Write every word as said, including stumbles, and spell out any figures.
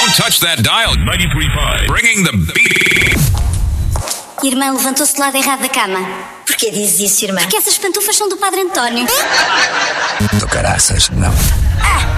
Don't touch that dial. ninety-three point five. Bringing the beat. Irmã levantou-se do lado errado da cama. Porquê dizes isso, irmã? Porque essas pantufas são do Padre António. Do caraças, não. Ah!